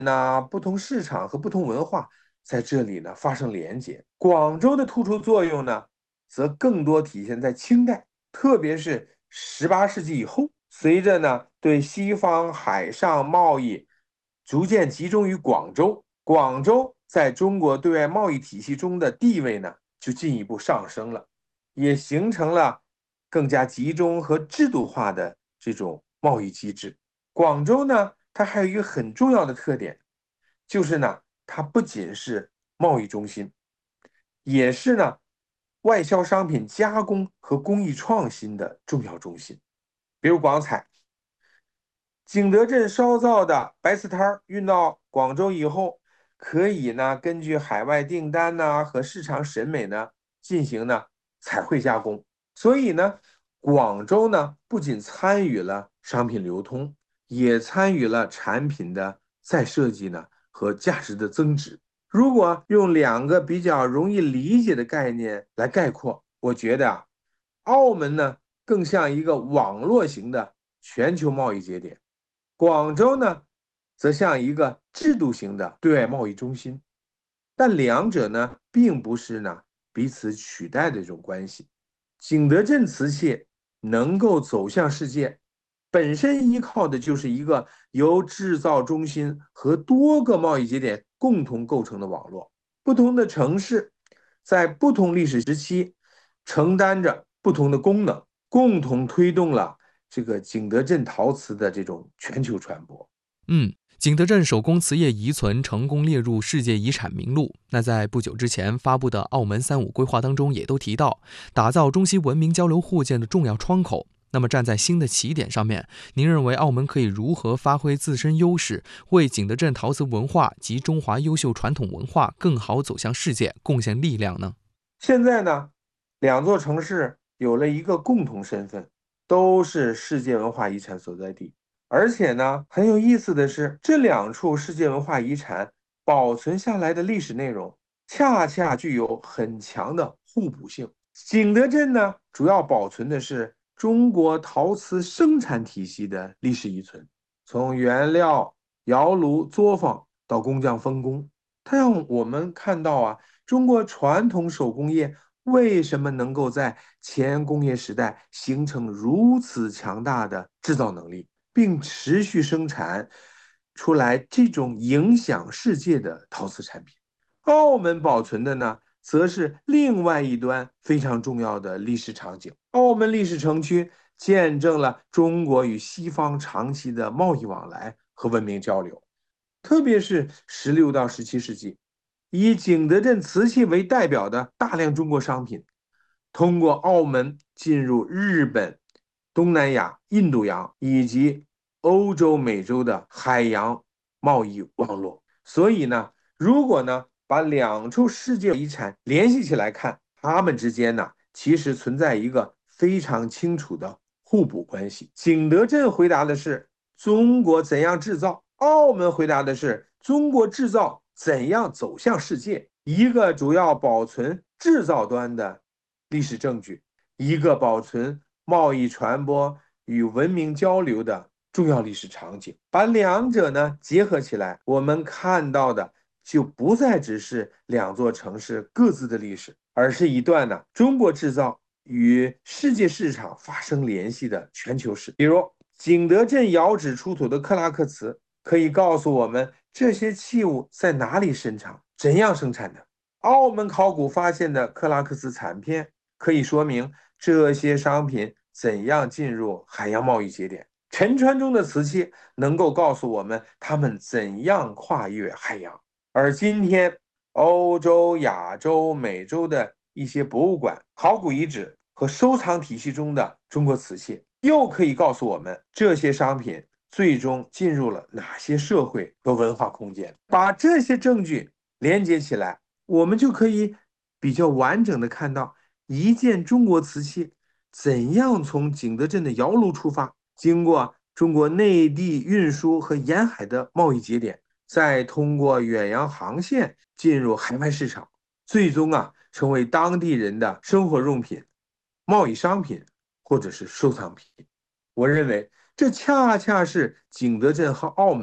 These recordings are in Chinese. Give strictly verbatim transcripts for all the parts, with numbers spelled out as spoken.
那不同市场和不同文化在这里呢发生连接。广州的突出作用呢，则更多体现在清代，特别是十八世纪以后，随着呢对西方海上贸易逐渐集中于广州，广州在中国对外贸易体系中的地位呢就进一步上升了，也形成了更加集中和制度化的这种贸易机制。广州呢，它还有一个很重要的特点，就是呢，它不仅是贸易中心，也是呢外销商品加工和工艺创新的重要中心。比如广彩，景德镇烧造的白瓷摊运到广州以后，可以呢根据海外订单呢和市场审美呢进行呢彩绘加工。所以呢，广州呢不仅参与了商品流通，也参与了产品的再设计呢和价值的增值。如果用两个比较容易理解的概念来概括，我觉得啊，澳门呢更像一个网络型的全球贸易节点，广州呢则像一个制度型的对外贸易中心。但两者呢并不是呢彼此取代的这种关系。景德镇瓷器能够走向世界，本身依靠的就是一个由制造中心和多个贸易节点共同构成的网络。不同的城市在不同历史时期承担着不同的功能，共同推动了这个景德镇陶瓷的这种全球传播。 嗯，景德镇手工瓷业遗存成功列入世界遗产名录。那在不久之前发布的澳门三五规划当中也都提到，打造中西文明交流互鉴的重要窗口。那么站在新的起点上面，您认为澳门可以如何发挥自身优势，为景德镇陶瓷文化及中华优秀传统文化更好走向世界贡献力量呢？ 现在呢，两座城市有了一个共同身份，都是世界文化遗产所在地。而且呢，很有意思的是，这两处世界文化遗产保存下来的历史内容，恰恰具有很强的互补性。景德镇呢，主要保存的是中国陶瓷生产体系的历史遗存，从原料、窑炉、作坊到工匠分工，它让我们看到啊，中国传统手工业为什么能够在前工业时代形成如此强大的制造能力，并持续生产出来这种影响世界的陶瓷产品。澳门保存的呢，则是另外一端非常重要的历史场景。澳门历史城区见证了中国与西方长期的贸易往来和文明交流，特别是十六到十七世纪，以景德镇瓷器为代表的大量中国商品，通过澳门进入日本、东南亚、印度洋以及欧洲、美洲的海洋贸易网络。所以呢，如果呢把两处世界遗产联系起来看，它们之间呢其实存在一个非常清楚的互补关系。景德镇回答的是中国怎样制造，澳门回答的是中国制造怎样走向世界。一个主要保存制造端的历史证据，一个保存贸易传播与文明交流的重要历史场景。把两者呢结合起来，我们看到的就不再只是两座城市各自的历史，而是一段呢中国制造与世界市场发生联系的全球史。比如景德镇窑址出土的克拉克瓷，可以告诉我们这些器物在哪里生产，怎样生产的。澳门考古发现的克拉克斯残片，可以说明这些商品怎样进入海洋贸易节点。沉船中的瓷器能够告诉我们它们怎样跨越海洋。而今天，欧洲、亚洲、美洲的一些博物馆、考古遗址和收藏体系中的中国瓷器，又可以告诉我们这些商品最终进入了哪些社会和文化空间。把这些证据连接起来，我们就可以比较完整的看到一件中国瓷器怎样从景德镇的窑炉出发，经过中国内地运输和沿海的贸易节点，再通过远洋航线进入海外市场，最终啊成为当地人的生活用品、贸易商品或者是收藏品。我认为这恰恰是景德镇和澳门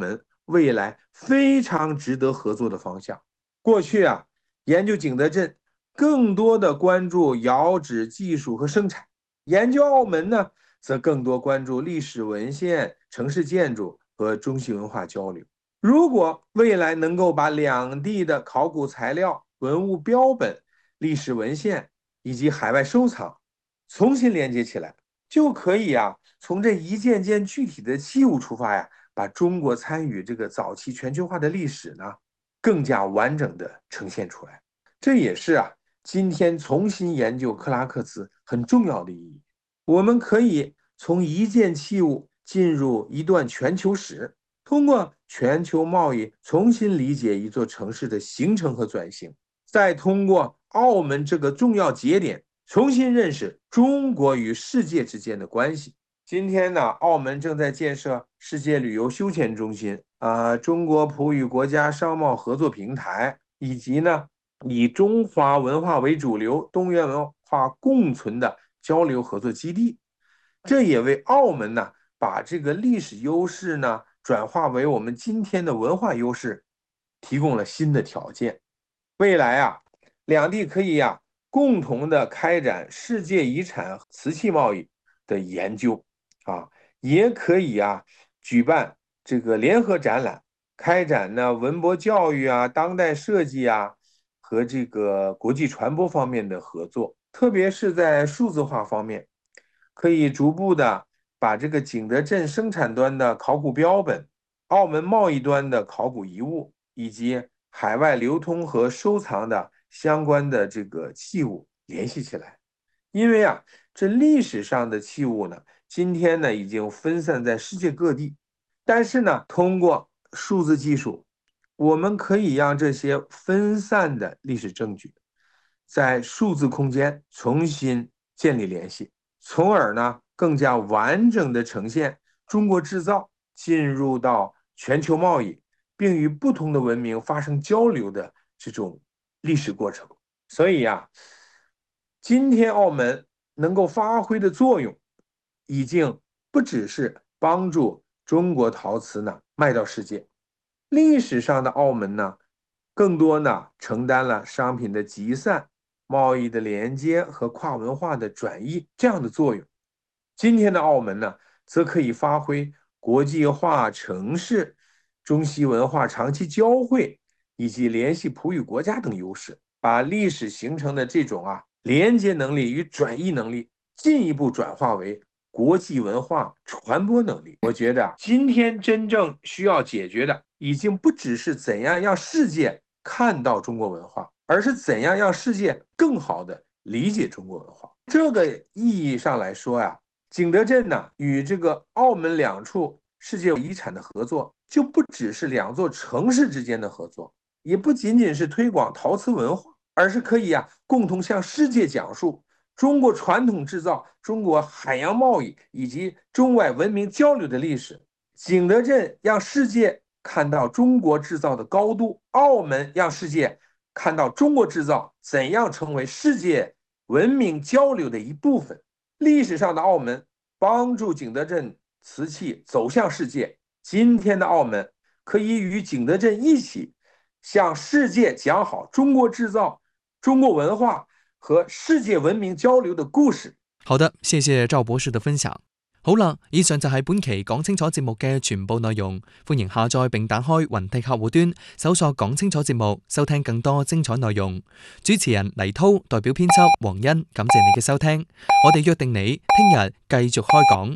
未来非常值得合作的方向。过去啊，研究景德镇更多的关注窑址技术和生产，研究澳门呢，则更多关注历史文献、城市建筑和中西文化交流。如果未来能够把两地的考古材料、文物标本、历史文献以及海外收藏重新连接起来，就可以啊，从这一件件具体的器物出发呀，把中国参与这个早期全球化的历史呢，更加完整的呈现出来。这也是啊，今天重新研究克拉克兹很重要的意义。我们可以从一件器物进入一段全球史，通过全球贸易重新理解一座城市的形成和转型，再通过澳门这个重要节点重新认识中国与世界之间的关系。今天呢，澳门正在建设世界旅游休闲中心，呃，中国葡语国家商贸合作平台，以及呢以中华文化为主流、东元文化共存的交流合作基地。这也为澳门呢把这个历史优势呢转化为我们今天的文化优势提供了新的条件。未来啊，两地可以啊共同的开展世界遗产瓷器贸易的研究啊，也可以啊举办这个联合展览，开展呢文博教育啊、当代设计啊和这个国际传播方面的合作，特别是在数字化方面，可以逐步的把这个景德镇生产端的考古标本、澳门贸易端的考古遗物以及海外流通和收藏的相关的这个器物联系起来。因为啊，这历史上的器物呢，今天呢已经分散在世界各地，但是呢，通过数字技术，我们可以让这些分散的历史证据在数字空间重新建立联系，从而呢更加完整的呈现中国制造进入到全球贸易，并与不同的文明发生交流的这种历史过程。所以呀，今天澳门能够发挥的作用，已经不只是帮助中国陶瓷呢卖到世界，历史上的澳门呢，更多呢承担了商品的集散、贸易的连接和跨文化的转移这样的作用。今天的澳门呢，则可以发挥国际化城市、中西文化长期交汇以及联系葡语国家等优势，把历史形成的这种啊连接能力与转移能力进一步转化为国际文化传播能力。我觉得今天真正需要解决的，已经不只是怎样让世界看到中国文化，而是怎样让世界更好的理解中国文化。这个意义上来说呀，景德镇呢与这个澳门两处世界遗产的合作，就不只是两座城市之间的合作，也不仅仅是推广陶瓷文化，而是可以啊共同向世界讲述中国传统制造、中国海洋贸易以及中外文明交流的历史。景德镇让世界看到中国制造的高度，澳门让世界看到中国制造怎样成为世界文明交流的一部分。历史上的澳门帮助景德镇瓷器走向世界，今天的澳门可以与景德镇一起向世界講好中國製造、中國文化和世界文明交流的故事。 好的，謝謝趙博士的分享。好啦，以上就係本期講清楚節目嘅全部內容。歡迎下載並打開雲梯客戶端，搜索講清楚節目，收聽更多精彩內容。主持人黎滔代表編輯黃欣，感謝你嘅收聽。我哋約定你聽日繼續開講。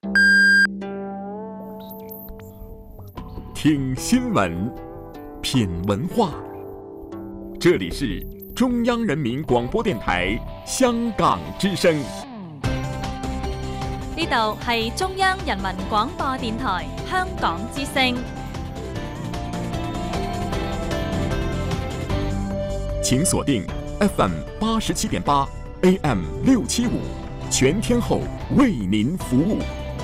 聽新聞，品文化，這裡是中央人民廣播電台香港之聲。 呢度係中央人民廣播電台香港之聲。 請鎖定 F M 八十七點八 A M 六七五，全天候為您服務。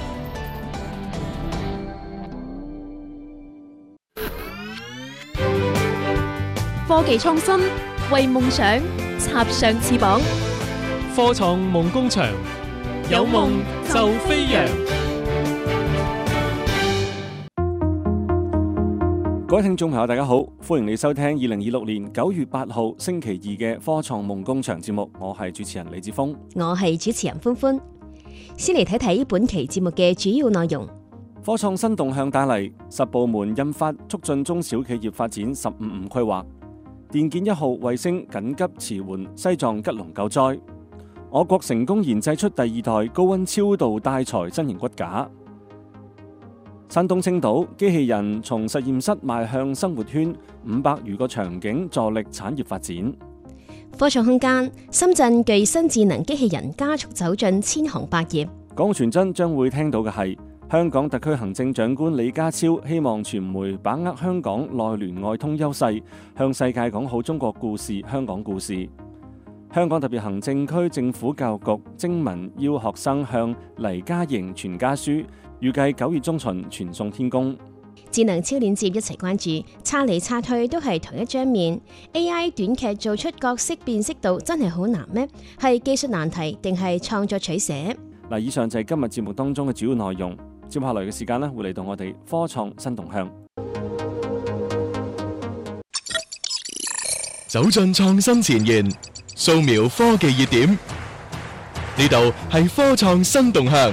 科技創新，為夢想插上翅膀。 科創夢工場，有夢就飛揚。 各位聽眾朋友大家好，歡迎你收聽二零二六年九月八號星期二嘅科創夢工場節目，我係主持人李志峰， 我係主持人歡歡。先嚟睇睇本期節目嘅主要內容。 科創新動向帶嚟，十部門印發促進中小企業發展十五五規劃。電建一號衛星緊急馳援西藏吉隆救災。我國成功研製出第二代高溫超導帶材新型骨架。山東青島機器人從實驗室邁向生活圈，五百餘個場景助力產業發展。 科創空間，深圳具新智能機器人加速走進千行百業。 港澳傳真將會聽到嘅係香港特區行政長官李家超希望傳媒把握香港內聯外通優勢，向世界講好中國故事、香港故事。香港特別行政區政府教育局徵文要學生向黎家營傳家書，預計九月中旬傳送天宮。 智能超鏈接一齊關注，刷嚟刷去都係同一張面。A I 短劇做出角色辨識度真係好難咩？係技術難題定係創作取捨？ 嗱，以上就係今日節目當中嘅主要內容。接下來嘅時間咧，會嚟到我哋科創新動向， 走進創新前沿，掃描科技熱點。呢度係科創新動向。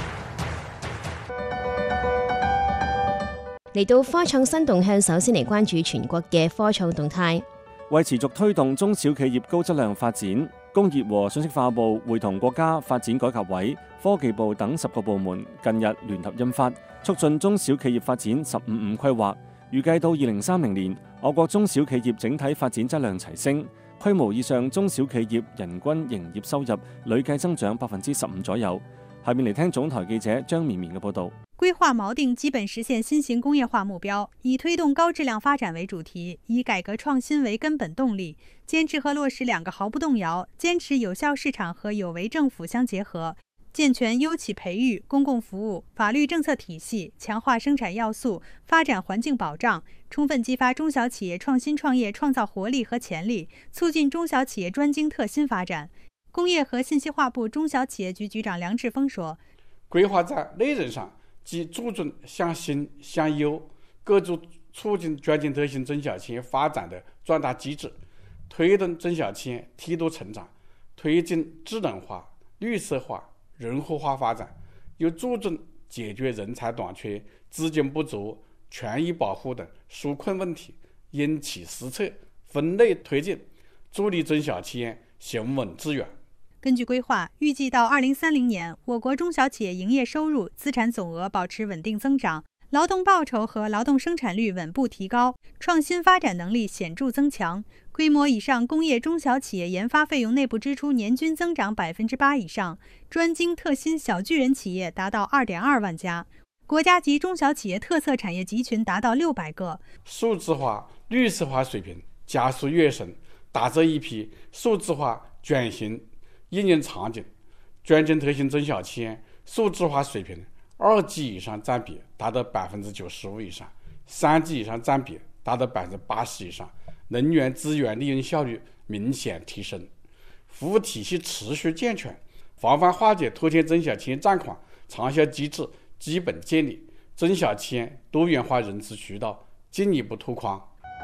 嚟到科創新動向，首先嚟關注全國嘅科創動態。 為持續推動中小企業高質量發展，工業和信息化部會同國家發展改革委、科技部等十個部門近日聯合印發促進中小企業發展十五五規劃，預計到二零三零年，我國中小企業整體發展質量齊升，規模以上中小企業人均營業收入累計增長百分之十五左右。下面嚟聽總台記者張綿綿嘅報道。 規劃錨定基本實現新型工業化目標，以推動高質量發展為主題，以改革創新為根本動力，堅持和落實兩個毫不動搖，堅持有效市場和有為政府相結合，健全優企培育、公共服務、法律政策體系，強化生產要素、發展環境保障，充分激發中小企業創新創業創造活力和潛力，促進中小企業專精特新發展。工業和信息化部中小企業局局長梁志峰說： 規劃在內容上即注重向新向優，構築促進專精特新中小企業發展的壯大機制，推動中小企業梯度成長，推進智能化、綠色化、人口化發展，又注重解決人才短缺、資金不足、權益保護等紓困問題，因其施策，分類推進，助力中小企業行穩致遠。 根據規劃，預計到二零三零年，我國中小企業營業收入、資產總額保持穩定增長，勞動報酬和勞動生產率穩步提高，創新發展能力顯著增強。規模以上工業中小企業研發費用內部支出年均增長百分之八以上，專精特新小巨人企業達到二點二萬家，國家級中小企業特色產業集群達到六百個。 數字化、綠色化水平加速躍升，打造一批數字化轉型應用場景，專精特新中小企業數字化水平二級以上佔比達到百分之九十五以上，三級以上佔比達到百分之八十以上，能源資源利用效率明顯提升，服務體系持續健全，防範化解拖欠中小企業賬款長效機制基本建立，中小企業多元化融資渠道進一步拓寬。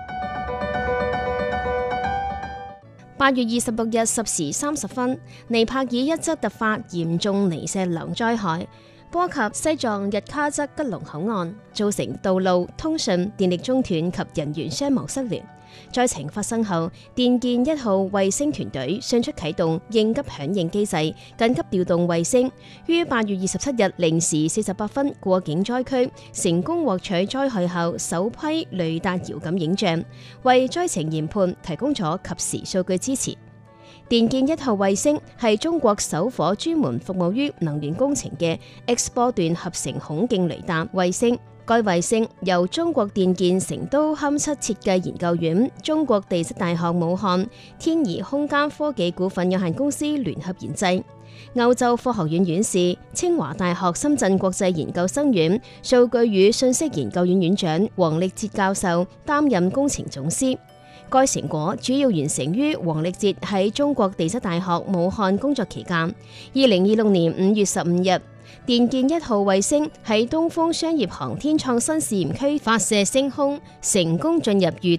八月二十六日十時三十分，尼泊爾一則突發嚴重泥石流災害，波及西藏日喀則吉隆口岸，造成道路、通訊、電力中斷及人員傷亡失聯。災情發生後，電建一號衛星團隊迅速啟動應急響應機制，緊急調動衛星，於八月二十七日零時四十八分過境災區，成功獲取災害後首批雷達遙感影像，為災情研判提供咗及時數據支持。電建一號衛星係中國首顆專門服務於能源工程嘅 X 波段合成孔徑雷達衛星。該衛星由中國電建成都勘測設計研究院、中國地質大學武漢天儀空間科技股份有限公司聯合研製，歐洲科學院院士、清華大學深圳國際研究生院數據與信息研究院院長黃力哲教授擔任工程總師。該成果主要完成於黃力哲喺中國地質大學武漢工作期間，二零二六年五月十五日。 電建一號衛星喺東風商業航天創新試驗區發射升空，成功進入預